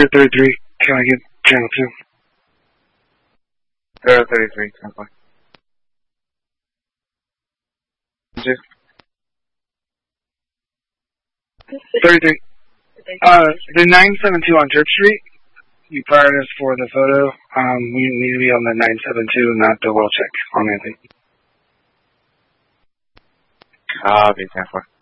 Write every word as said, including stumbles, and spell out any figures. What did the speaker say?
Zero thirty-three, can I get channel two? Zero thirty-three, ten four. thirty-three. Uh, the nine seven two on Church Street, you fired us for the photo. Um, we need to be on the nine seven two, not the well check on anything. Copy, ten four.